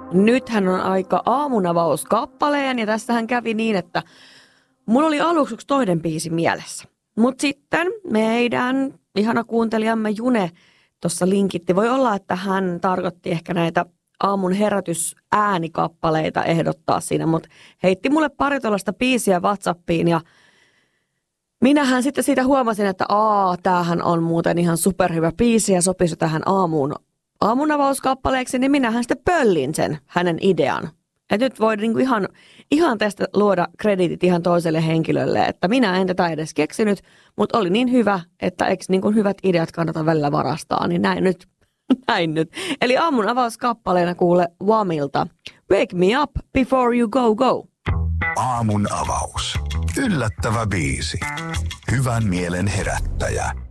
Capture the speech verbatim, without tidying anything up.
Nythän on aika aamunavauskappaleen ja tässähän kävi niin, että mulla oli aluksi yksi toinen biisi mielessä. Mutta sitten meidän ihana kuuntelijamme June tuossa linkitti. Voi olla, että hän tarkoitti ehkä näitä aamun herätysäänikappaleita ehdottaa siinä, mutta heitti mulle pari tuollaista biisiä WhatsAppiin ja minähän sitten siitä huomasin, että aa, tämähän on muuten ihan superhyvä biisi ja sopisi tähän aamuun aamunavauskappaleeksi, niin minähän sitten pöllin sen hänen idean. Ja nyt voi niinku ihan, ihan tästä luoda krediitit ihan toiselle henkilölle, että minä en tätä edes keksinyt, mutta oli niin hyvä, että eikö niin kuin hyvät ideat kannata välillä varastaa, niin näin nyt. Näin nyt. Eli aamun avauskappaleena kuule Whamilta. Wake me up before you go go. Aamun avaus. Yllättävä biisi. Hyvän mielen herättäjä.